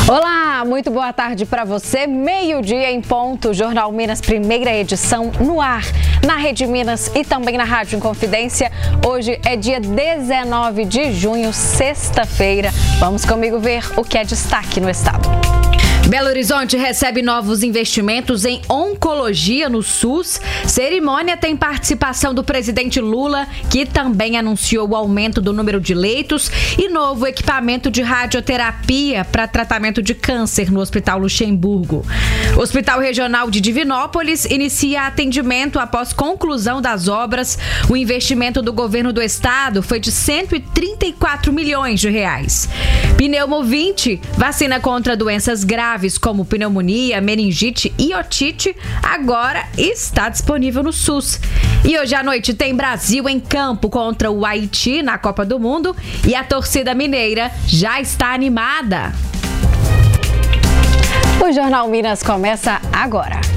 Olá, muito boa tarde para você. Meio-dia em ponto, Jornal Minas, primeira edição no ar, na Rede Minas e também na Rádio Inconfidência. Hoje é dia 19 de junho, sexta-feira. Vamos comigo ver o que é destaque no estado. Belo Horizonte recebe novos investimentos em oncologia no SUS. Cerimônia tem participação do presidente Lula, que também anunciou o aumento do número de leitos e novo equipamento de radioterapia para tratamento de câncer no Hospital Luxemburgo. O Hospital Regional de Divinópolis inicia atendimento após conclusão das obras. O investimento do governo do estado foi de 134 milhões de reais. Pneumovinte, vacina contra doenças graves como pneumonia, meningite e otite, agora está disponível no SUS. E hoje à noite tem Brasil em campo contra o Haiti na Copa do Mundo e a torcida mineira já está animada. O Jornal Minas começa agora.